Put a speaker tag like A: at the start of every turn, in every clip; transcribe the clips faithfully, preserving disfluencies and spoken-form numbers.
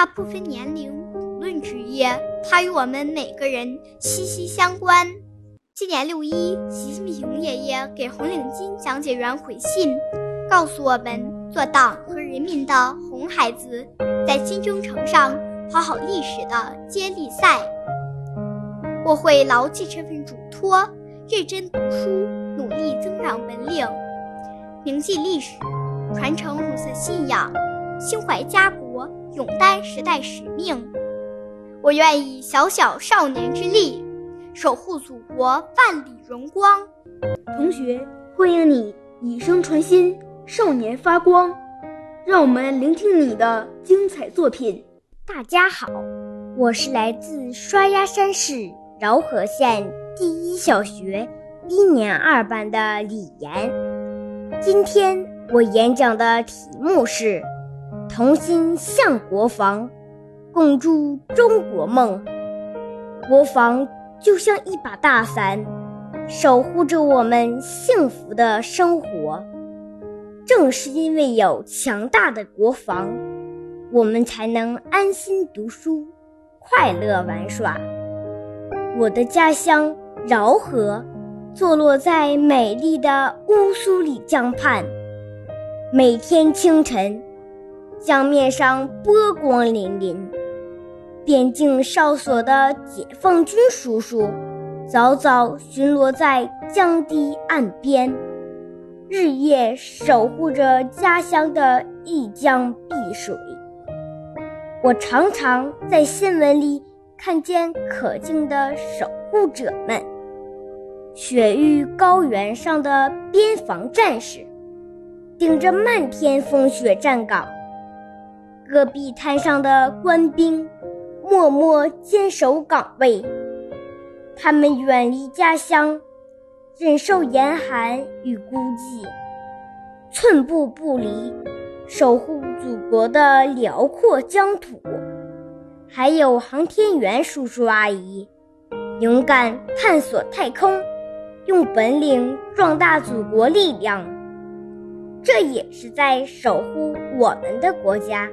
A: 它不分年龄，不论职业，它与我们每个人息息相关。今年六一，习近平爷爷给红领巾讲解员回信，告诉我们做党和人民的红孩子，在金征程上跑好历史的接力赛。我会牢记这份嘱托，认真读书，努力增长本领，铭记历史，传承红色信仰，心怀家国，勇担时代使命。我愿以小小少年之力，守护祖国万里荣光。
B: 同学，欢迎你以声传心，少年发光。让我们聆听你的精彩作品。
C: 大家好，我是来自刷牙山市饶河县第一小学一年二班的李岩。今天我演讲的题目是同心向国防，共筑中国梦。国防就像一把大伞，守护着我们幸福的生活。正是因为有强大的国防，我们才能安心读书，快乐玩耍。我的家乡饶河坐落在美丽的乌苏里江畔，每天清晨，江面上波光粼粼，边境哨所的解放军叔叔早早巡逻在江堤岸边，日夜守护着家乡的一江碧水。我常常在新闻里看见可敬的守护者们，雪域高原上的边防战士顶着漫天风雪站岗，戈壁滩上的官兵默默坚守岗位。他们远离家乡，忍受严寒与孤寂，寸步不离，守护祖国的辽阔疆土。还有航天员叔叔阿姨，勇敢探索太空，用本领壮大祖国力量，这也是在守护我们的国家。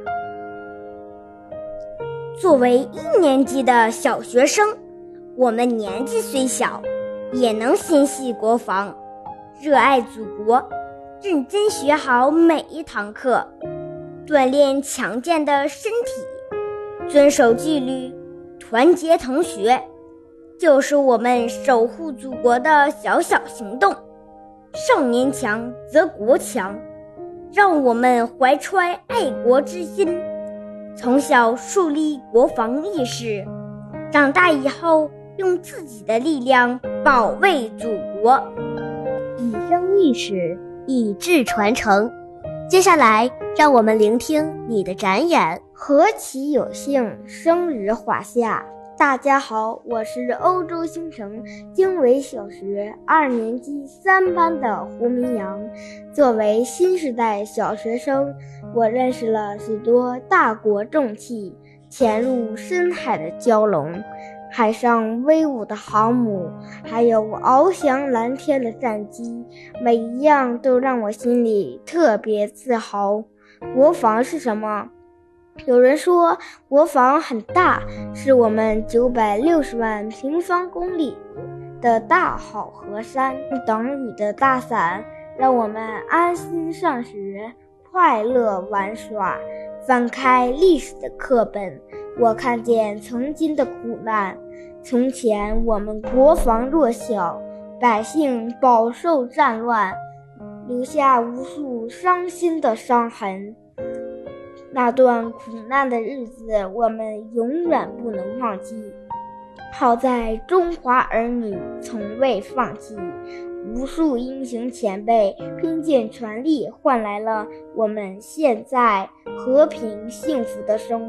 C: 作为一年级的小学生，我们年纪虽小，也能心系国防，热爱祖国，认真学好每一堂课，锻炼强健的身体，遵守纪律，团结同学，就是我们守护祖国的小小行动。少年强则国强，让我们怀揣爱国之心，从小树立国防意识，长大以后用自己的力量保卫祖国。
D: 以生意识，以智传承。接下来让我们聆听你的展演。
E: 何其有幸，生于华夏。大家好，我是欧洲星城经纬小学二年级三班的胡明阳。作为新时代小学生，我认识了许多大国重器，潜入深海的蛟龙，海上威武的航母，还有翱翔蓝天的战机，每一样都让我心里特别自豪。国防是什么？有人说国防很大，是我们九百六十万平方公里的大好河山，等雨的大伞，让我们安心上学，快乐玩耍。翻开历史的课本，我看见曾经的苦难。从前我们国防弱小，百姓饱受战乱，留下无数伤心的伤痕。那段苦难的日子，我们永远不能忘记。好在中华儿女从未放弃，无数英雄前辈拼尽全力，换来了我们现在和平幸福的生活。